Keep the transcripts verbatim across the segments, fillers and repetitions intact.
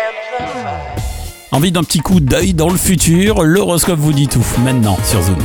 Envie d'un petit coup d'œil dans le futur, l'horoscope vous dit tout, maintenant sur Zoom.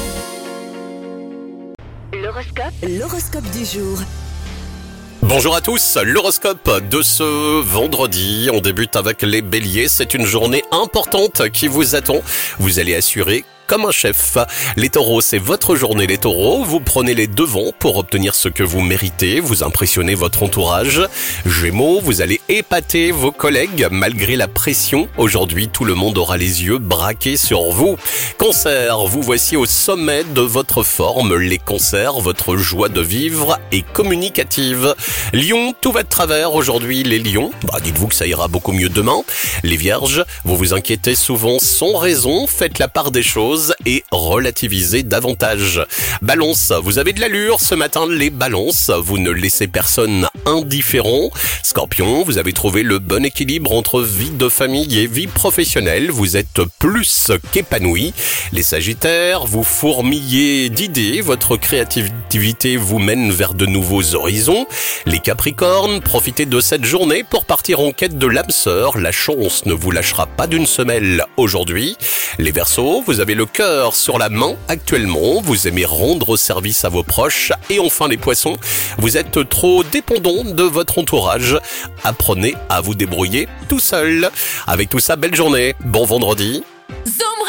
L'horoscope, l'horoscope du jour. Bonjour à tous, l'horoscope de ce vendredi, on débute avec les béliers, c'est une journée importante qui vous attend, vous allez assurer comme un chef. Les taureaux, c'est votre journée les taureaux, vous prenez les devants pour obtenir ce que vous méritez, vous impressionnez votre entourage. Gémeaux, vous allez épater vos collègues malgré la pression. Aujourd'hui, tout le monde aura les yeux braqués sur vous. Cancer, vous voici au sommet de votre forme. Les cancers, votre joie de vivre est communicative. Lion, tout va de travers aujourd'hui les lions. Bah, dites-vous que ça ira beaucoup mieux demain. Les vierges, vous vous inquiétez souvent sans raison, faites la part des choses et relativisez davantage. Balance, vous avez de l'allure ce matin les balances, vous ne laissez personne indifférent. Scorpion, vous avez trouvé le bon équilibre entre vie de famille et vie professionnelle, vous êtes plus qu'épanoui. Les sagittaires, vous fourmillez d'idées, votre créativité vous mène vers de nouveaux horizons. Les capricornes, profitez de cette journée pour partir en quête de l'âme sœur, la chance ne vous lâchera pas d'une semelle aujourd'hui. Les verseaux, vous avez le cœur sur la main actuellement, vous aimez rendre service à vos proches. Et enfin les poissons, vous êtes trop dépendant de votre entourage. Apprenez à vous débrouiller tout seul. Avec tout ça, belle journée, bon vendredi.